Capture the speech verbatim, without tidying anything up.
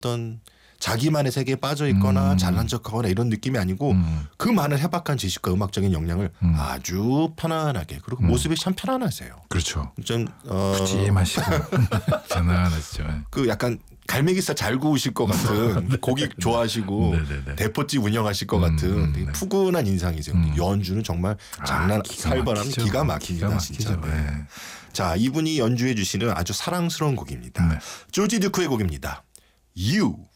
어떤 자기만의 세계에 빠져 있거나 음. 잘난 척하거나 이런 느낌이 아니고 음. 그 많은 해박한 지식과 음악적인 역량을 음. 아주 편안하게 그리고 음. 모습이 참 편안하세요. 그렇죠. 좀 어, 푸짐하시고 편안하시죠. 그 약간 갈매기살 잘 구우실 것 같은 고기 좋아하시고 네네네. 대포집 운영하실 것 음, 같은 음, 되게 네. 푸근한 인상이세요. 근데 음. 연주는 정말 장난 아, 기가 살벌함 막히죠. 기가 막힙니다. 기가 진짜. 막히죠. 네. 네. 자, 이분이 연주해 주시는 아주 사랑스러운 곡입니다. 네. 조지 듀크의 곡입니다. You.